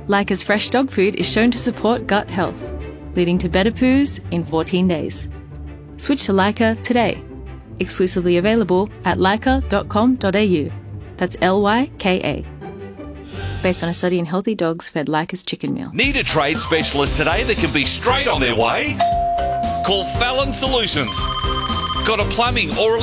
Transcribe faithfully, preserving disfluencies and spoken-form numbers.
Lyca's fresh dog food is shown to support gut health, leading to better poos in fourteen days. Switch to Lyca today. Exclusively available at lyca dot com dot a u. That's L Y K A. Based on a study in healthy dogs fed Lyca's chicken meal. Need a trade specialist today that can be straight on their way? Call Fallon Solutions. Got a plumbing or